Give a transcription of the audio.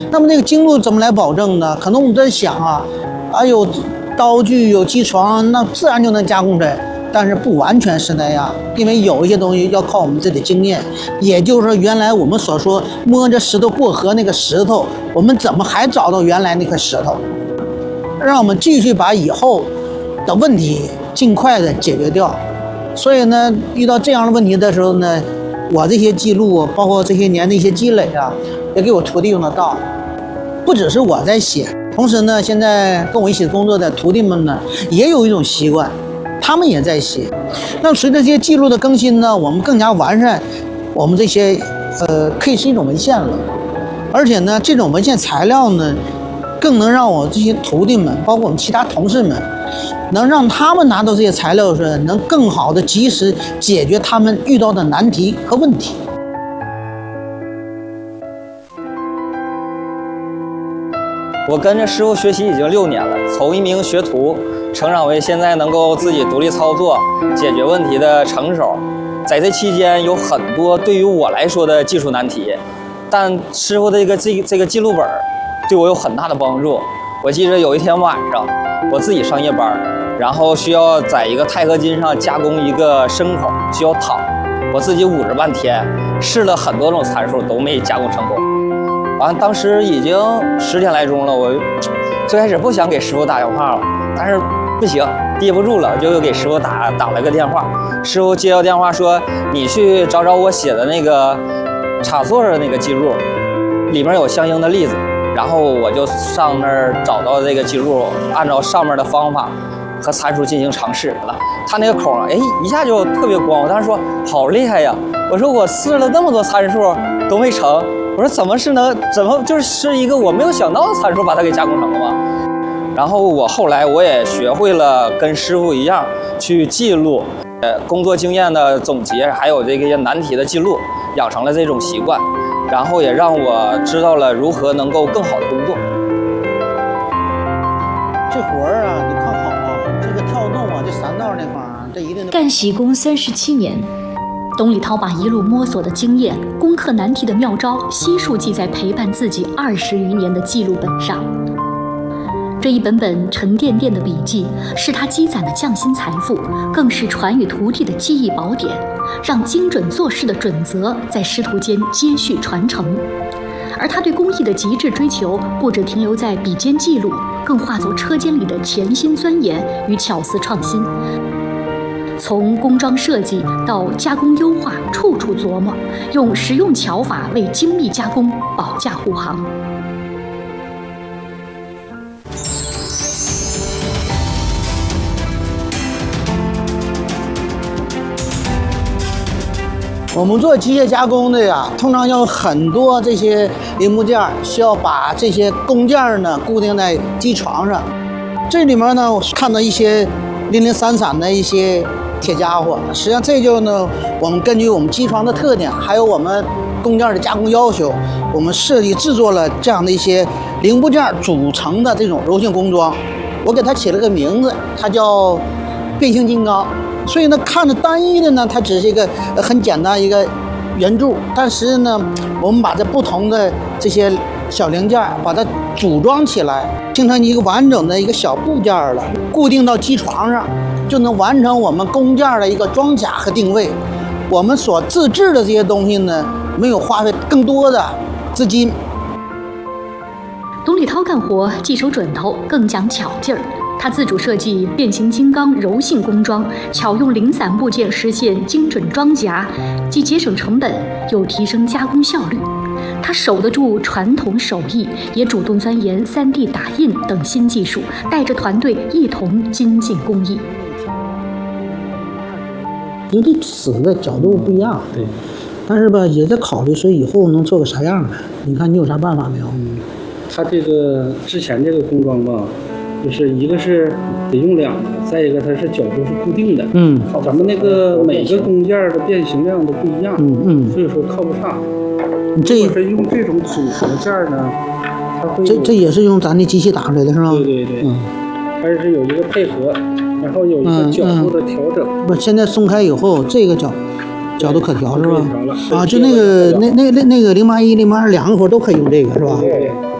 那么这个精度怎么来保证呢？可能我们在想啊，有刀具有机床，那自然就能加工出来。但是不完全是那样，因为有一些东西要靠我们自己的经验。也就是说，原来我们所说摸着石头过河那个石头，我们怎么还找到原来那块石头？让我们继续把以后的问题尽快的解决掉。所以呢，遇到这样的问题的时候呢，我这些记录，包括这些年的一些积累啊，也给我徒弟用得到。不只是我在写，同时呢，现在跟我一起工作的徒弟们呢，也有一种习惯。他们也在写，那随着这些记录的更新呢，我们更加完善我们这些可以是一种文献了，而且呢，这种文献材料呢，更能让我这些徒弟们，包括我们其他同事们，能让他们拿到这些材料时，能更好的及时解决他们遇到的难题和问题。 我跟着师傅学习已经6年了，从一名学徒成长为现在能够自己独立操作、解决问题的成手。在这期间有很多对于我来说的技术难题，但师傅的这个记录本对我有很大的帮助。我记得有一天晚上，我自己上夜班，然后需要在一个钛合金上加工一个深口，需要躺，我自己捂着半天，试了很多种参数都没加工成功。完，当时已经10点来钟了，我最开始不想给师傅打电话了，但是不行，憋不住了，就给师傅打了个电话。师傅接到电话说：“你去找我写的那个插座的那个记录，里面有相应的例子。”然后我就上那儿找到这个记录，按照上面的方法和参数进行尝试了。他那个孔一下就特别光，我当时说好厉害呀！我说我试了那么多参数都没成。我说怎么就是一个我没有想到的参数把它给加工成了吗？然后我后来我也学会了跟师傅一样去记录，工作经验的总结，还有这些难题的记录，养成了这种习惯，然后也让我知道了如何能够更好的工作。 这活儿啊，你看好啊，这个跳动啊，这3道那块儿，这一定干洗工37年。董礼涛把一路摸索的经验、攻克难题的妙招悉数记在陪伴自己20余年的记录本上。这一本本沉甸甸的笔记，是他积攒的匠心财富，更是传与徒弟的记忆宝典，让精准做事的准则在师徒间接续传承。而他对工艺的极致追求，不只停留在笔尖记录，更化作车间里的潜心钻研与巧思创新。从工装设计到加工优化，处处琢磨，用实用巧法为精密加工保驾护航。 我们做机械加工的呀，通常要有很多这些零部件，需要把这些工件呢固定在机床上。这里面呢，我看到一些零零散散的一些铁家伙，实际上这就呢，我们根据我们机床的特点，还有我们工件的加工要求，我们设计制作了这样的一些零部件组成的这种柔性工装。我给它起了个名字，它叫变形金刚。所以呢，看着单一的呢，它只是一个很简单一个圆柱，但实际呢，我们把这不同的这些小零件把它组装起来，形成一个完整的一个小部件了，固定到机床上，就能完成我们工件的一个装甲和定位。我们所自制的这些东西呢，没有花费更多的资金。 董礼涛干活既守准头，更讲巧劲儿。他自主设计变形金刚柔性工装，巧用零散部件实现精准装夹，既节省成本，又提升加工效率。他守得住传统手艺，也主动钻研3D 打印等新技术，带着团队一同精进工艺。 因为这死的角度不一样，对，但是吧，也在考虑说以后能做个啥样的。你看你有啥办法没有？ 他这个之前这个工装吧，就是一个是得用2个，再一个它是角度是固定的。咱们那个每个工件的变形量都不一样。所以说靠不上。如果是用这种组合件呢，它会这也是用咱的机器打出来的是吧？ 对，它是有一个配合，然后有一个角度的调整。 不，现在松开以后，这个角度可调是吧？ 可以调了啊，就那个081、082两个活都可以用这个是吧？ 对。